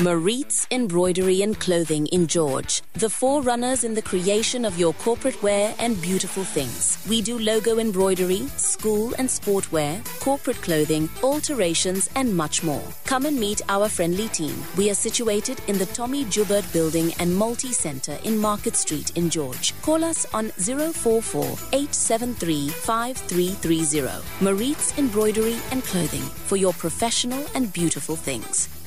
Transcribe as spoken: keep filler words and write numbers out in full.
Maritz Embroidery and Clothing in George, the forerunners in the creation of your corporate wear and beautiful things. We do logo embroidery, school and sport wear, corporate clothing, alterations and much more. Come and meet our friendly team. We are situated in the Tommy Joubert Building and Multi-Centre in Market Street in George. Call us on zero four four, eight seven three, five three three zero. Maritz Embroidery and Clothing for your professional and beautiful things.